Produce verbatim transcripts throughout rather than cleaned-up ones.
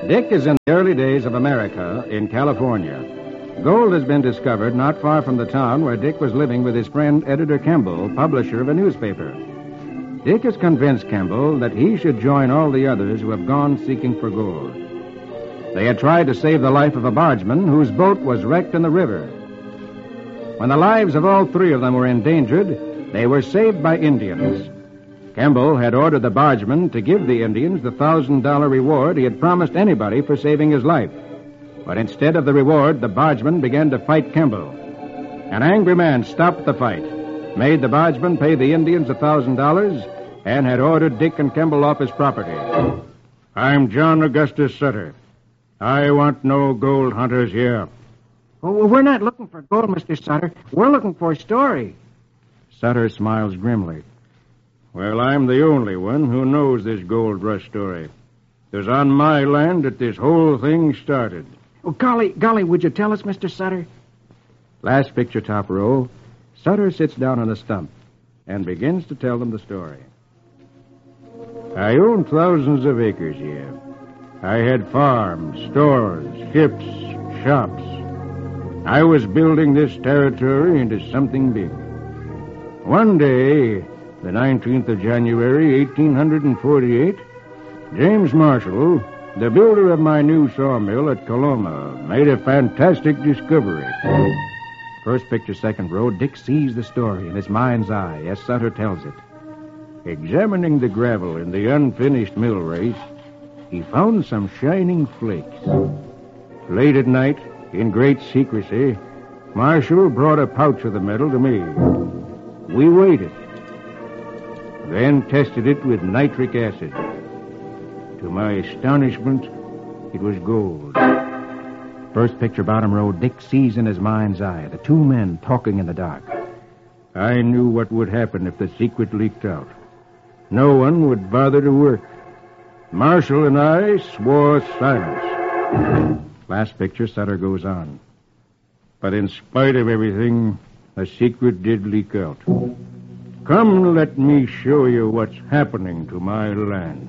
Dick is in the early days of America in California. Gold has been discovered not far from the town where Dick was living with his friend Editor Kemble, publisher of a newspaper. Dick has convinced Kemble that he should join all the others who have gone seeking for gold. They had tried to save the life of a bargeman whose boat was wrecked in the river. When the lives of all three of them were endangered, they were saved by Indians. Kemble had ordered the bargeman to give the Indians the thousand dollar reward he had promised anybody for saving his life. But instead of the reward, the bargeman began to fight Kemble. An angry man stopped the fight, made the bargeman pay the Indians a thousand dollars, and had ordered Dick and Kemble off his property. I'm John Augustus Sutter. I want no gold hunters here. Oh, well, we're not looking for gold, Mister Sutter. We're looking for a story. Sutter smiles grimly. Well, I'm the only one who knows this gold rush story. It was on my land that this whole thing started. Oh, golly, golly, would you tell us, Mister Sutter? Last picture, top row. Sutter sits down on a stump and begins to tell them the story. I own thousands of acres here. I had farms, stores, ships, shops. I was building this territory into something big. One day, the nineteenth of January, eighteen forty-eight, James Marshall, the builder of my new sawmill at Coloma, made a fantastic discovery. First picture, second row, Dick sees the story in his mind's eye as Sutter tells it. Examining the gravel in the unfinished mill race, he found some shining flakes. Late at night, in great secrecy, Marshall brought a pouch of the metal to me. We weighed it, then tested it with nitric acid. To my astonishment, it was gold. First picture, bottom row, Dick sees in his mind's eye the two men talking in the dark. I knew what would happen if the secret leaked out. No one would bother to work. Marshall and I swore silence. Last picture, Sutter goes on. But in spite of everything, a secret did leak out. Come, let me show you what's happening to my land.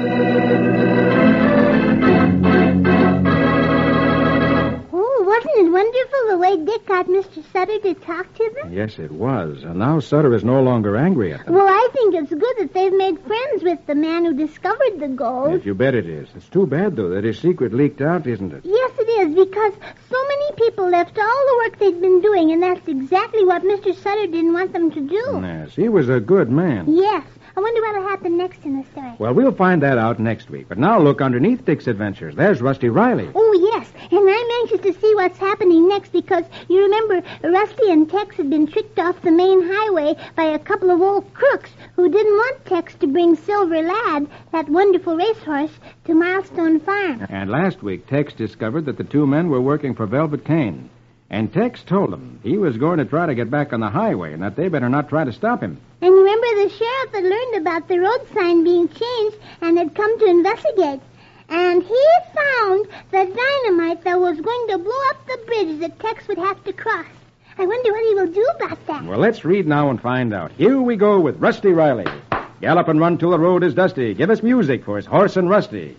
Oh, wasn't it wonderful the way Dick got Mister Sutter to talk to them? Yes, it was. And now Sutter is no longer angry at them. Well, I think it's good that they've made friends with the man who discovered the gold. Yes, you bet it is. It's too bad, though, that his secret leaked out, isn't it? Yes, it is, because so many people left all the work they'd been doing, and that's exactly what Mister Sutter didn't want them to do. Yes, he was a good man. Yes. I wonder what'll happen next in the story. Well, we'll find that out next week. But now look underneath Dick's adventures. There's Rusty Riley. Oh, yes. And I'm anxious to see what's happening next because you remember Rusty and Tex had been tricked off the main highway by a couple of old crooks who didn't want Tex to bring Silver Lad, that wonderful racehorse, to Milestone Farm. And last week, Tex discovered that the two men were working for Velvet Kane. And Tex told them he was going to try to get back on the highway and that they better not try to stop him. And remember the sheriff had learned about the road sign being changed and had come to investigate. And he found the dynamite that was going to blow up the bridge that Tex would have to cross. I wonder what he will do about that. Well, let's read now and find out. Here we go with Rusty Riley. Gallop and run till the road is dusty. Give us music for his horse and Rusty.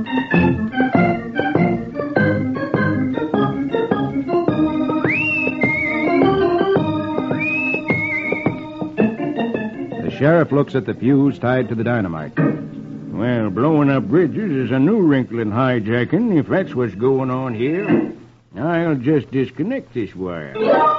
The sheriff looks at the fuse tied to the dynamite. Well, blowing up bridges is a new wrinkle in hijacking, if that's what's going on here. I'll just disconnect this wire.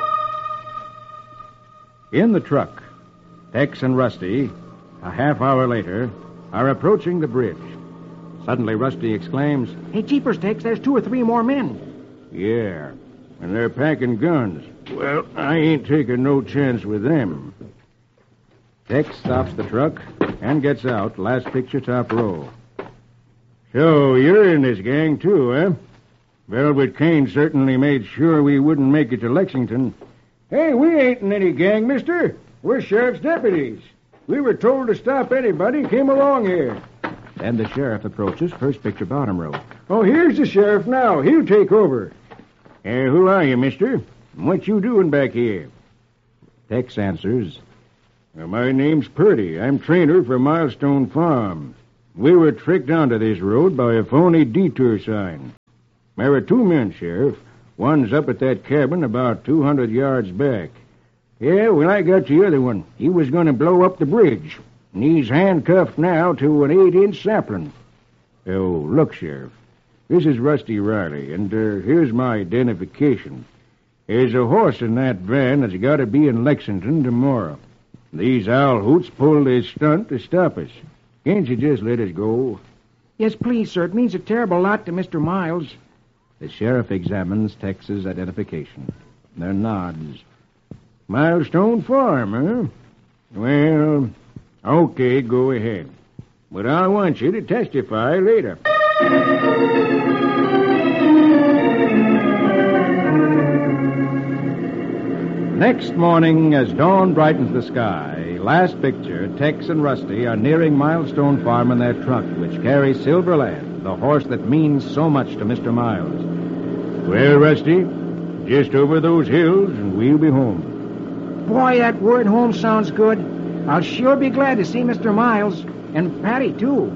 In the truck, Tex and Rusty, a half hour later, are approaching the bridge. Suddenly, Rusty exclaims, Hey, jeepers, Tex, there's two or three more men. Yeah, and they're packing guns. Well, I ain't taking no chance with them. Tex stops the truck and gets out. Last picture, top row. So, you're in this gang, too, eh? Velvet Kane certainly made sure we wouldn't make it to Lexington. Hey, we ain't in any gang, mister. We're sheriff's deputies. We were told to stop anybody who came along here. Then the sheriff approaches. First picture, bottom row. Oh, here's the sheriff now. He'll take over. Hey, who are you, mister? What you doing back here? Tex answers, well, my name's Purdy. I'm trainer for Milestone Farm. We were tricked onto this road by a phony detour sign. There were two men, Sheriff. One's up at that cabin about two hundred yards back. Yeah, well, I got the other one. He was going to blow up the bridge. And he's handcuffed now to an eight-inch sapling. Oh, look, Sheriff. This is Rusty Riley, and uh, here's my identification. There's a horse in that van that's got to be in Lexington tomorrow. These owl hoots pulled this stunt to stop us. Can't you just let us go? Yes, please, sir. It means a terrible lot to Mister Miles. The sheriff examines Tex's identification. Then nods. Milestone Farm, huh? Well, okay, go ahead. But I want you to testify later. Next morning, as dawn brightens the sky, last picture, Tex and Rusty are nearing Milestone Farm in their truck, which carries Silverland, the horse that means so much to Mister Miles. Well, Rusty, just over those hills, and we'll be home. Boy, that word home sounds good. I'll sure be glad to see Mister Miles. And Patty, too.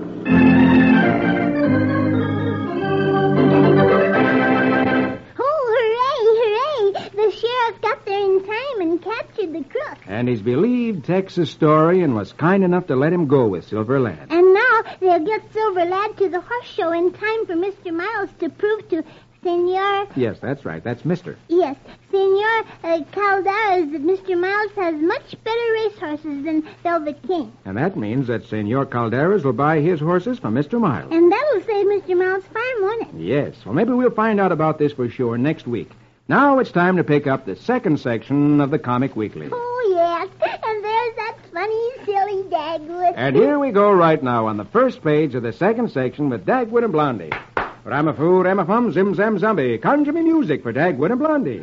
Oh, hooray, hooray! The sheriff got there in time and captured the crook. And he's believed Tex's story and was kind enough to let him go with Silver Lad. And now they'll get Silver Lad to the horse show in time for Mister Miles to prove to Senor... Yes, that's right. That's Mister Yes, Senor uh, Calderas that Mister Miles has much better racehorses than Velvet King. And that means that Senor Calderas will buy his horses from Mister Miles. And that'll save Mister Miles' farm, won't it? Yes. Well, maybe we'll find out about this for sure next week. Now it's time to pick up the second section of the Comic Weekly. Oh, yes. And there's that funny, silly Dagwood. And here we go right now on the first page of the second section with Dagwood and Blondie. But I'm a fool, I'm a fum, zim, zam, zombie. Conjure me music for Dagwood and Blondie.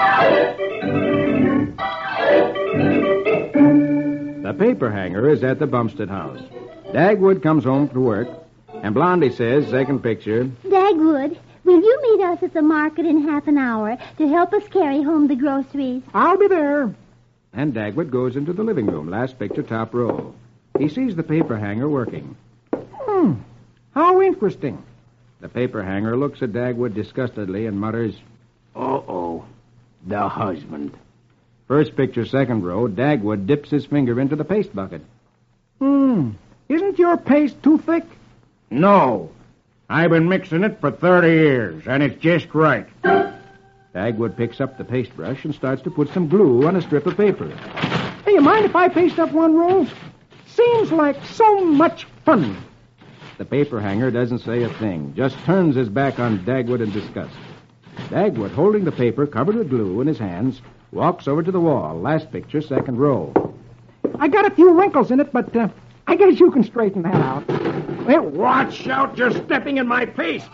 The paper hanger is at the Bumstead house. Dagwood comes home from work, and Blondie says, second picture, Dagwood, will you meet us at the market in half an hour to help us carry home the groceries? I'll be there. And Dagwood goes into the living room, last picture, top row. He sees the paper hanger working. Hmm, how interesting. The paper hanger looks at Dagwood disgustedly and mutters, Uh-oh, the husband. First picture, second row, Dagwood dips his finger into the paste bucket. Hmm, isn't your paste too thick? No, I've been mixing it for thirty years, and it's just right. Dagwood picks up the paintbrush and starts to put some glue on a strip of paper. Hey, you mind if I paste up one roll? Seems like so much fun. The paper hanger doesn't say a thing, just turns his back on Dagwood in disgust. Dagwood, holding the paper covered with glue in his hands, walks over to the wall. Last picture, second row. I got a few wrinkles in it, but uh, I guess you can straighten that out. Well, watch out, you're stepping in my paste.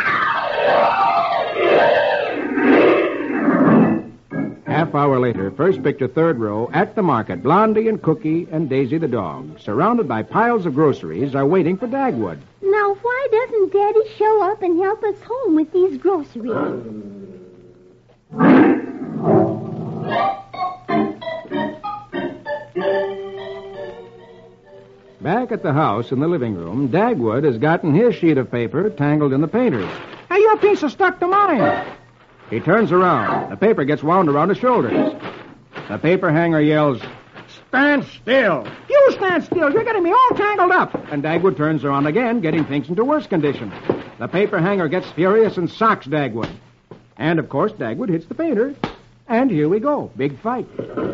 Half hour later, first picture, third row, at the market, Blondie and Cookie and Daisy the dog, surrounded by piles of groceries, are waiting for Dagwood. Now, why doesn't Daddy show up and help us home with these groceries? Back at the house in the living room, Dagwood has gotten his sheet of paper tangled in the painter's. Hey, your piece is stuck to mine. He turns around. The paper gets wound around his shoulders. The paper hanger yells, Stand still! You stand still. You're getting me all tangled up. And Dagwood turns around again, getting things into worse condition. The paper hanger gets furious and socks Dagwood. And, of course, Dagwood hits the painter. And here we go. Big fight.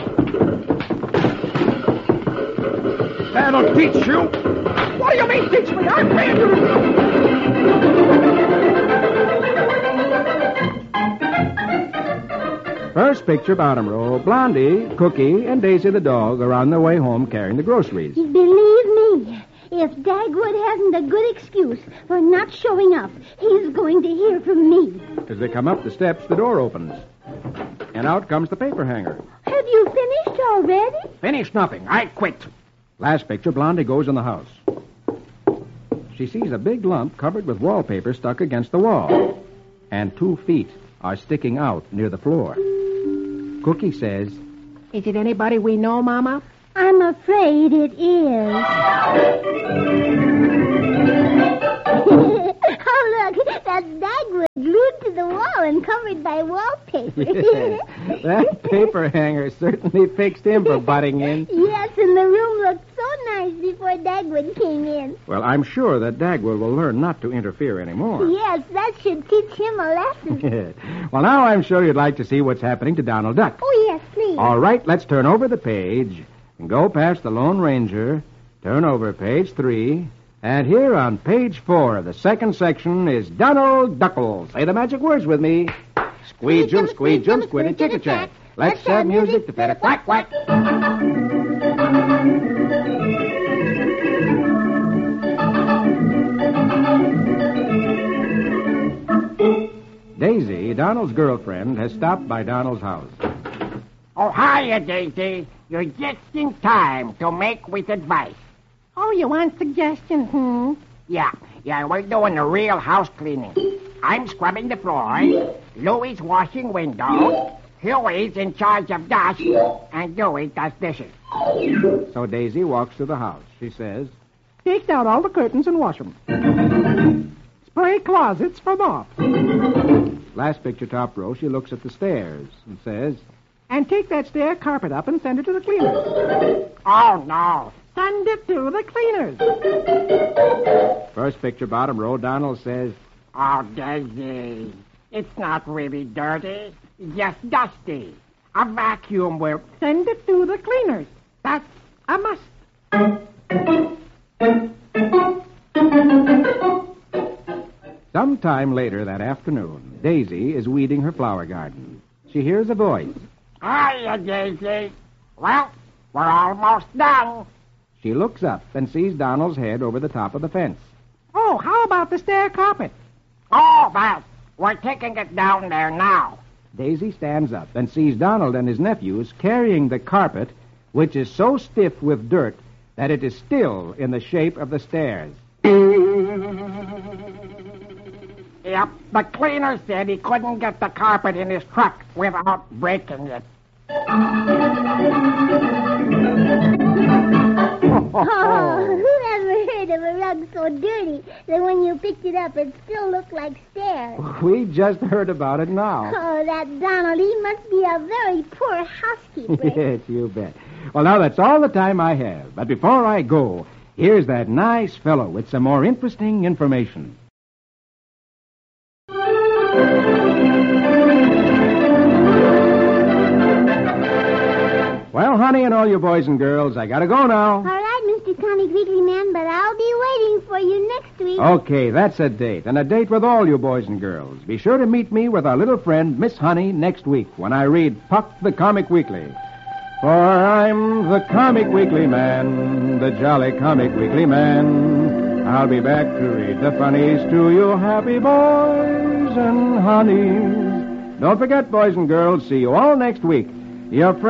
That'll teach you. What do you mean, teach me? I'm paying you. First picture, bottom row, Blondie, Cookie, and Daisy the dog are on their way home carrying the groceries. Believe me, if Dagwood hasn't a good excuse for not showing up, he's going to hear from me. As they come up the steps, the door opens. And out comes the paper hanger. Have you finished already? Finished nothing. I quit. Last picture, Blondie goes in the house. She sees a big lump covered with wallpaper stuck against the wall. And two feet are sticking out near the floor. Cookie says, Is it anybody we know, Mama? I'm afraid it is. Oh, look, that's Dagwood glued to the wall and covered by wallpaper. Yeah, that paper hanger certainly fixed him for butting in. Yes, and the room looked so nice before Dagwood came in. Well, I'm sure that Dagwood will learn not to interfere anymore. Yes, that should teach him a lesson. Well, now I'm sure you'd like to see what's happening to Donald Duck. Oh, yes, please. All right, let's turn over the page and go past the Lone Ranger, turn over page three, and here on page four of the second section is Donald Duckle. Say the magic words with me. Squeeze jum, squeeze jum, squiddy chicka chack. Let's have music to fit a quack quack. Daisy, Donald's girlfriend, has stopped by Donald's house. Oh, hiya, Daisy. You're just in time to make with advice. Oh, you want suggestions, hmm? Yeah, yeah, we're doing the real house cleaning. I'm scrubbing the floor. Louie's washing windows. Huey's in charge of dust. And Dewey does dishes. So Daisy walks to the house. She says, Take down all the curtains and wash them. Spray closets for mops. last picture top row, she looks at the stairs and says, And take that stair carpet up and send it to the cleaners. Oh, no. Send it to the cleaners. First picture bottom row, Donald says, Oh, Daisy, it's not really dirty. It's just dusty. A vacuum will... Send it to the cleaners. That's a must. Sometime later that afternoon, Daisy is weeding her flower garden. She hears a voice. Hiya, Daisy. Well, we're almost done. She looks up and sees Donald's head over the top of the fence. Oh, how about the stair carpet? Oh, that. We're taking it down there now. Daisy stands up and sees Donald and his nephews carrying the carpet, which is so stiff with dirt that it is still in the shape of the stairs. Yep, the cleaner said he couldn't get the carpet in his truck without breaking it. Oh, who ever heard of a rug so dirty that when you picked it up it still looked like stairs? We just heard about it now. Oh, that Donald, he must be a very poor housekeeper. Yes, you bet. Well, now that's all the time I have. But before I go, here's that nice fellow with some more interesting information. Well, honey, and all you boys and girls, I gotta go now. All right, Mister Comic Weekly Man, but I'll be waiting for you next week. Okay, that's a date, and a date with all you boys and girls. Be sure to meet me with our little friend, Miss Honey, next week when I read Puck the Comic Weekly. For I'm the Comic Weekly Man, the jolly Comic Weekly Man. I'll be back to read the funnies to you happy boys and honeys. Don't forget, boys and girls, see you all next week. Your friend